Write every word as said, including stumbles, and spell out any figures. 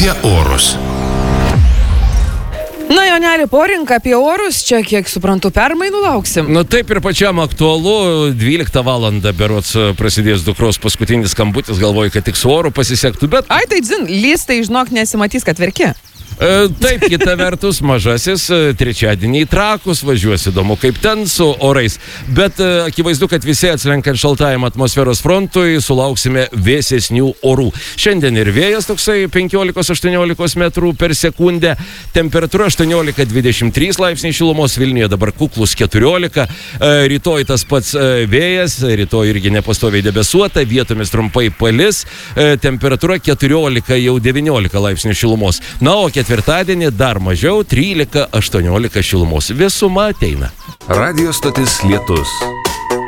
apie orus. Na, Joneli, porinka apie orus, čia, kiek suprantu, permainų lauksim. Na taip ir pačiam aktualu, dvyliktą valandą berods prasidės dukros paskutinis skambutis, galvoju, kad tik su oru pasisektų, bet... Ai, tai dzin, lystai, žinok, nesimatys, kad verki. E, taip, kita vertus, mažasis trečiadienį į Trakus važiuos, įdomu kaip ten su orais. Bet e, akivaizdu, kad visi atslenkant šaltajam atmosferos frontui sulauksime vėsesnių orų. Šiandien ir vėjas toksai penkiolika aštuoniolika metrų per sekundę, temperatūra aštuoniolika dvidešimt trys laipsniai šilumos, Vilniuje dabar kuklus keturiolika, e, rytoj tas pats e, vėjas, rytoj irgi nepastoviai debesuota, vietomis trumpai palis, e, temperatūra keturiolika jau devyniolika laipsnių šilumos. Na, o ketvirtadienį dar mažiau, trylika aštuoniolika šilumos. Vėsuma ateina. Radio stotis Lietus.